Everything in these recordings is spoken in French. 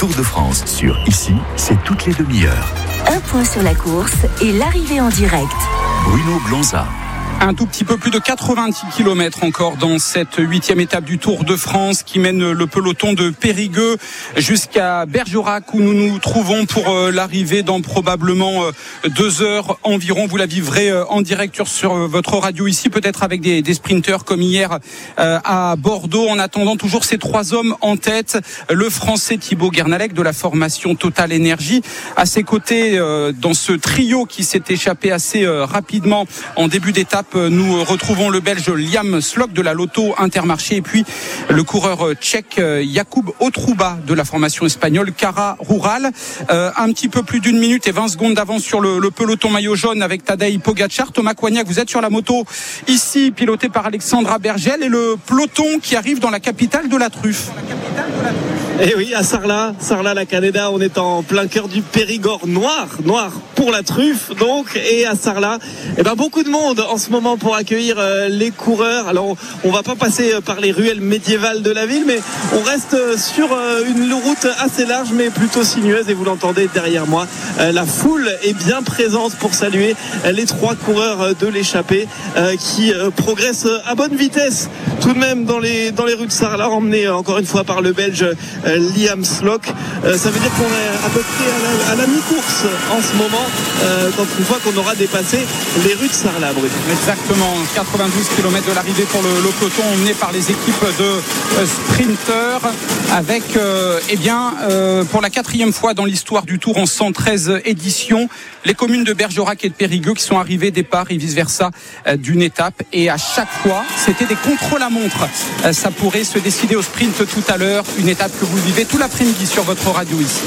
Tour de France sur Ici, c'est toutes les demi-heures. Un point sur la course et l'arrivée en direct. Bruno Blanza. Un tout petit peu plus de 90 km encore dans cette 8e étape du Tour de France qui mène le peloton de Périgueux jusqu'à Bergerac où nous nous trouvons pour l'arrivée dans probablement 2 heures environ. Vous la vivrez en direct sur votre radio ici, peut-être avec des sprinteurs comme hier à Bordeaux. En attendant, toujours ces 3 hommes en tête. Le Français Thibaut Guernalec de la formation Total Énergie. À ses côtés, dans ce trio qui s'est échappé assez rapidement en début d'étape, nous retrouvons le Belge Liam Slock de la Lotto Intermarché et puis le coureur tchèque Jakub Otruba de la formation espagnole Cara Rural. Un petit peu plus d'1 minute et 20 secondes d'avance sur le peloton maillot jaune avec Tadej Pogačar. Thomas Coignac, vous êtes sur la moto ici, piloté par Alexandra Bergel, et le peloton qui arrive dans la capitale de la truffe. Et oui, à Sarlat, la Canéda, on est en plein cœur du Périgord, noir pour la truffe donc. Et à Sarlat, beaucoup de monde en ce moment pour accueillir les coureurs. Alors on va pas passer par les ruelles médiévales de la ville, mais on reste sur une route assez large mais plutôt sinueuse, et vous l'entendez derrière moi, la foule est bien présente pour saluer les 3 coureurs de l'échappée qui progressent à bonne vitesse tout de même dans les rues de Sarlat, emmenés encore une fois par le Belge Liam Slock. Ça veut dire qu'on est à peu près à la mi-course en ce moment, quand une fois qu'on aura dépassé les rues de Sarlat, Bruno. Exactement, 92 km de l'arrivée pour le peloton emmené par les équipes de sprinteurs avec pour la 4e fois dans l'histoire du Tour en 113 éditions, les communes de Bergerac et de Périgueux qui sont arrivées départ et vice-versa d'une étape, et à chaque fois c'était des contre-la-montre. Ça pourrait se décider au sprint tout à l'heure, une étape que vous vivez tout l'après-midi sur votre radio ici.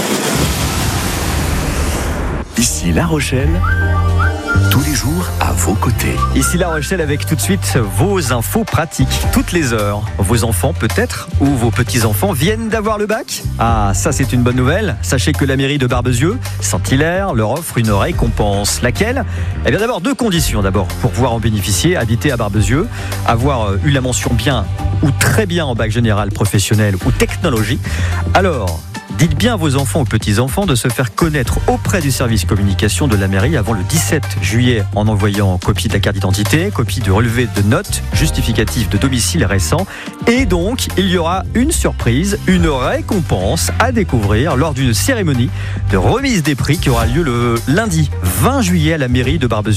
Ici La Rochelle, tous les jours à vos côtés. Ici La Rochelle avec tout de suite vos infos pratiques, toutes les heures. Vos enfants peut-être, ou vos petits-enfants viennent d'avoir le bac. Ah, ça c'est une bonne nouvelle. Sachez que la mairie de Barbezieux, Saint-Hilaire, leur offre une récompense. Laquelle ? Eh bien d'abord 2 conditions. D'abord, pour pouvoir en bénéficier, habiter à Barbezieux, avoir eu la mention bien ou très bien en bac général, professionnel ou technologie. Alors, dites bien à vos enfants ou petits-enfants de se faire connaître auprès du service communication de la mairie avant le 17 juillet en envoyant copie de la carte d'identité, copie de relevé de notes, justificatif de domicile récent. Et donc, il y aura une surprise, une récompense à découvrir lors d'une cérémonie de remise des prix qui aura lieu le lundi 20 juillet à la mairie de Barbezieux.